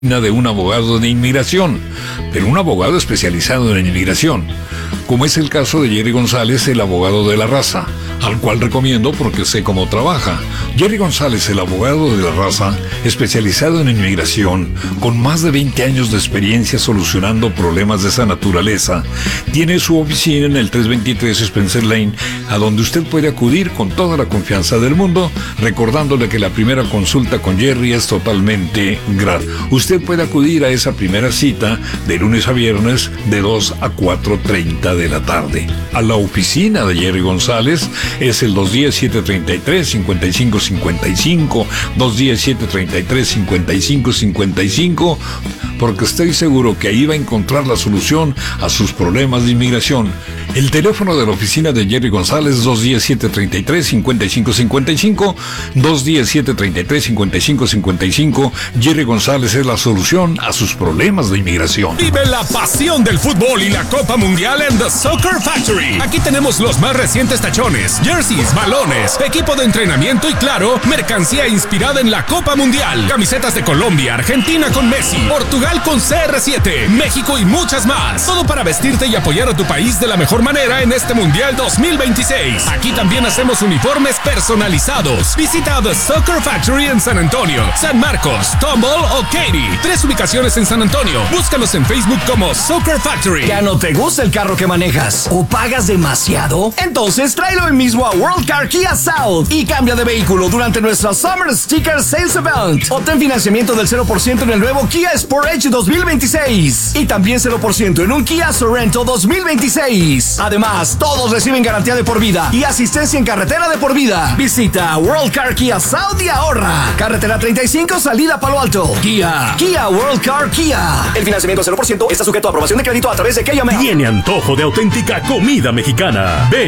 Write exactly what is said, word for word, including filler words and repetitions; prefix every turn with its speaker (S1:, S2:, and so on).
S1: de un abogado de inmigración, pero un abogado especializado en inmigración, como es el caso de Jerry González, el abogado de la raza, al cual recomiendo porque sé cómo trabaja. Jerry González, el abogado de la raza, especializado en inmigración, con más de veinte años de experiencia solucionando problemas de esa naturaleza, tiene su oficina en el trescientos veintitrés Spencer Lane, a donde usted puede acudir con toda la confianza del mundo, recordándole que la primera consulta con Jerry es totalmente gratis. Usted puede acudir a esa primera cita de lunes a viernes de dos a cuatro treinta de la tarde. A la oficina de Jerry González es el dos uno cero, siete tres tres, cinco cinco cinco cinco, dos uno cero, siete tres tres, cinco cinco cinco cinco, porque estoy seguro que ahí va a encontrar la solución a sus problemas de inmigración. El teléfono de la oficina de Jerry González es dos uno cero, siete tres tres, cinco cinco cinco cinco, dos uno cero, siete tres tres, cinco cinco cinco cinco. Jerry González es la solución a sus problemas de inmigración.
S2: Vive la pasión del fútbol y la Copa Mundial en The Soccer Factory. Aquí tenemos los más recientes tachones, jerseys, balones, equipo de entrenamiento y, claro, mercancía inspirada en la Copa Mundial. Camisetas de Colombia, Argentina con Messi, Portugal con C R siete, México y muchas más. Todo para vestirte y apoyar a tu país de la mejor manera en este Mundial dos mil veintiséis. Aquí también hacemos uniformes personalizados. Visita The Soccer Factory en San Antonio, San Marcos, Tomball o Katy. Tres ubicaciones en San Antonio. Búscanos en Facebook como Soccer Factory.
S3: ¿Ya no te gusta el carro que manejas o pagas demasiado? Entonces tráelo hoy mismo a World Car Kia South y cambia de vehículo durante nuestra Summer Sticker Sales Event. Obtén financiamiento del cero por ciento en el nuevo Kia Sportage dos mil veintiséis y también cero por ciento en un Kia Sorento dos mil veintiséis. Además, todos reciben garantía de por vida y asistencia en carretera de por vida. Visita World Car Kia South y ahorra. Carretera treinta y cinco, salida Palo Alto. Kia, Kia World Car Kia. El financiamiento cero por ciento está sujeto a aprobación de crédito a través de K M L.
S4: Tiene antojo de auténtica comida mexicana. Ven